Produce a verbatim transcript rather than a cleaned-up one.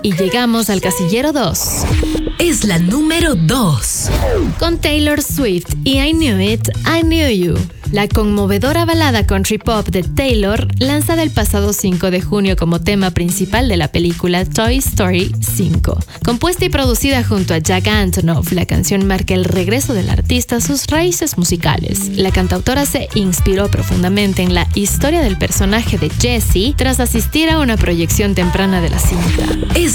Y llegamos al casillero dos. Es la número dos. Con Taylor Swift y I Knew It, I Knew You. La conmovedora balada country pop de Taylor, lanzada el pasado cinco de junio como tema principal de la película Toy Story cinco. Compuesta y producida junto a Jack Antonoff, la canción marca el regreso del artista a sus raíces musicales. La cantautora se inspiró profundamente en la historia del personaje de Jessie tras asistir a una proyección temprana de la cinta. Es